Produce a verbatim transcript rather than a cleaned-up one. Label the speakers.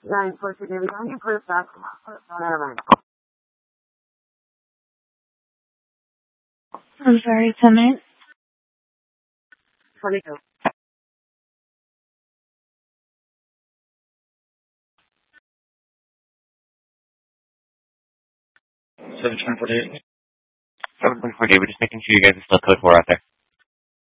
Speaker 1: nine four two, David, don't you put us back? Never mind.
Speaker 2: I'm sorry, ten minutes?
Speaker 1: twenty-two.
Speaker 3: seven twenty-four, David. seven twenty-four, David. Just making sure you guys are still code four out there.